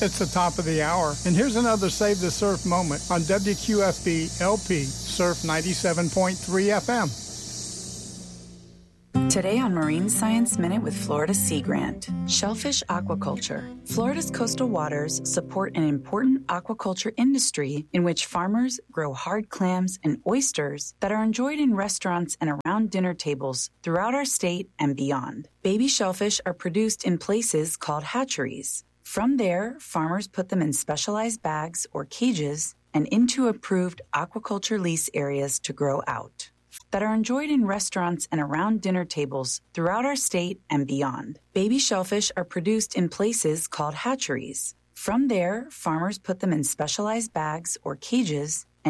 It's the top of the hour, and here's another Save the Surf moment on WQFB LP Surf 97.3 FM. Today on Marine Science Minute with Florida Sea Grant, shellfish aquaculture. Florida's coastal waters support an important aquaculture industry in which farmers grow hard clams and oysters that are enjoyed in restaurants and around dinner tables throughout our state and beyond. Baby shellfish are produced in places called hatcheries. From there, farmers put them in specialized bags or cages and into approved aquaculture lease areas to grow out, that are enjoyed in restaurants and around dinner tables throughout our state and beyond. Baby shellfish are produced in places called hatcheries. From there, farmers put them in specialized bags or cages